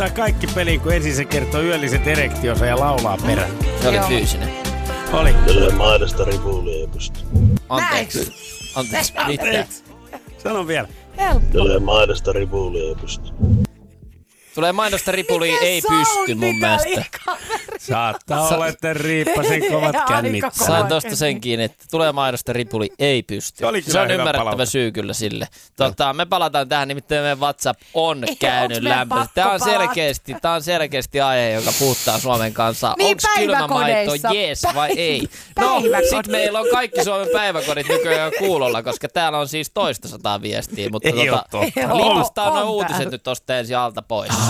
Tää kaikki peli, kun ensin se kertoo yölliset erektiosa ja laulaa perään. Se oli fyysinen. Oli. Kyllä maidosta ripulia ei pysty. Anteeksi. Mitä? Sano vielä. Kyllä maidosta ripulia ei pysty. Tulee mainosta ripuliin, ei pysty mun mielestä. Saattaa olla, että riippasin kovat kännit. Saan tosta senkin, että tulee mainosta ripuli, ei pysty. Se on ymmärrettävä syy kyllä sille. Me palataan tähän, nimittäin meidän WhatsApp on käynyt lämpöisesti. Tämä on selkeästi aihe, joka puhuttaa Suomen kanssa. Niin, onks kylmämaito jees vai ei? No, sit meillä on kaikki Suomen päiväkodit nykyään kuulolla, koska täällä on siis 200 viestiä. Mutta lipastaan nuo uutiset nyt tosta ensin alta pois.